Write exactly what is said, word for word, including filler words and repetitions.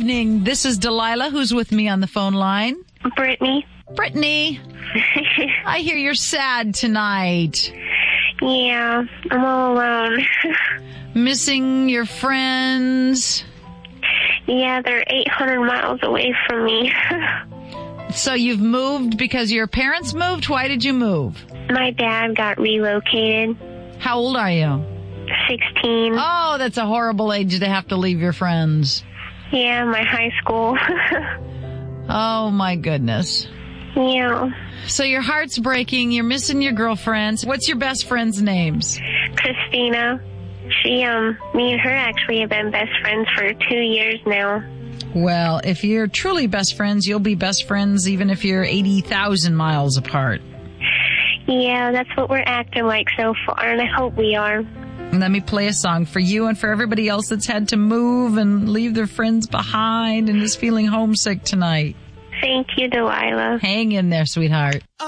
evening. This is Delilah, who's with me on the phone line. Brittany. Brittany, I hear you're sad tonight. Yeah, I'm all alone. Missing your friends. Yeah, they're eight hundred miles away from me. So you've moved because your parents moved? Why did you move? My dad got relocated. How old are you? sixteen. Oh, that's a horrible age to have to leave your friends. Yeah, my high school. Oh, my goodness. Yeah. So your heart's breaking. You're missing your girlfriends. What's your best friends' names? Christina. She, um, me and her actually have been best friends for two years now. Well, if you're truly best friends, you'll be best friends even if you're eighty thousand miles apart. Yeah, that's what we're acting like so far, and I hope we are. Let me play a song for you and for everybody else that's had to move and leave their friends behind and is feeling homesick tonight. Thank you, Delilah. Hang in there, sweetheart.